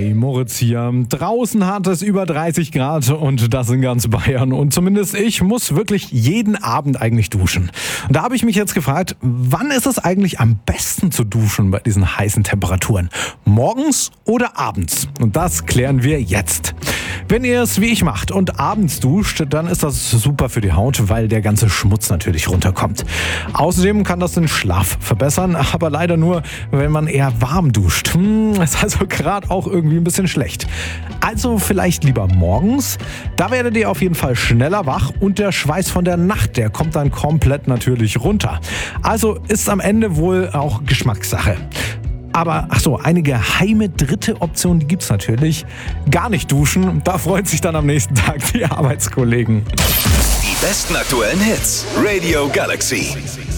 Hi, Moritz hier. Draußen hat es über 30 Grad und das in ganz Bayern. Und zumindest ich muss wirklich jeden Abend eigentlich duschen. Und da habe ich mich jetzt gefragt, wann ist es eigentlich am besten zu duschen bei diesen heißen Temperaturen? Morgens oder abends? Und das klären wir jetzt. Wenn ihr es wie ich macht und abends duscht, dann ist das super für die Haut, weil der ganze Schmutz natürlich runterkommt. Außerdem kann das den Schlaf verbessern, aber leider nur, wenn man eher warm duscht. Ist also gerade auch irgendwie ein bisschen schlecht. Also vielleicht lieber morgens. Da werdet ihr auf jeden Fall schneller wach und der Schweiß von der Nacht, der kommt dann komplett natürlich runter. Also ist am Ende wohl auch Geschmackssache. Aber eine geheime dritte Option, die gibt's natürlich. Gar nicht duschen, da freuen sich dann am nächsten Tag die Arbeitskollegen. Die besten aktuellen Hits. Radio Galaxy.